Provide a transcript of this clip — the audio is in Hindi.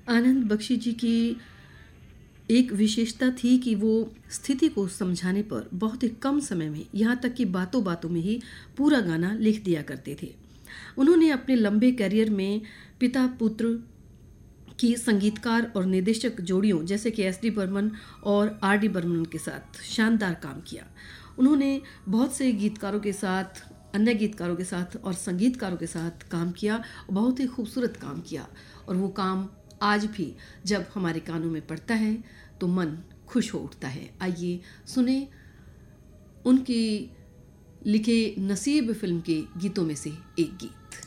आनंद बख्शी जी की एक विशेषता थी कि वो स्थिति को समझाने पर बहुत ही कम समय में, यहाँ तक कि बातों बातों में ही पूरा गाना लिख दिया करते थे। उन्होंने अपने लंबे करियर में पिता पुत्र की संगीतकार और निर्देशक जोड़ियों जैसे कि एस डी बर्मन और आर डी बर्मन के साथ शानदार काम किया। उन्होंने बहुत से गीतकारों के साथ, अन्य गीतकारों के साथ और संगीतकारों के साथ काम किया, बहुत ही खूबसूरत काम किया। और वो काम आज भी जब हमारे कानों में पड़ता है तो मन खुश हो उठता है। आइए सुने उनकी लिखे नसीब फिल्म के गीतों में से एक गीत।